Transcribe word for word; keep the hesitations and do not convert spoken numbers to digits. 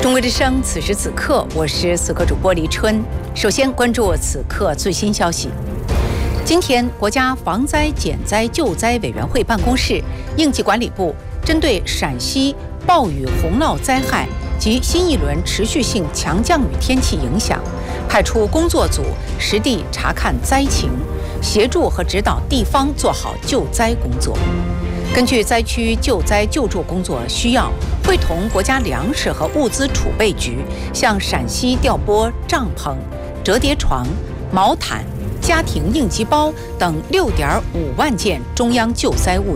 中国之声，此时此刻，我是此刻主播黎春。首先关注此刻最新消息。今天，国家防灾减灾救灾委员会办公室、应急管理部针对陕西暴雨洪涝灾害及新一轮持续性强降雨天气影响，派出工作组实地查看灾情，协助和指导地方做好救灾工作。根据灾区救灾救助工作需要，会同国家粮食和物资储备局向陕西调拨帐篷、折叠床、毛毯、家庭应急包等六点五万件中央救灾物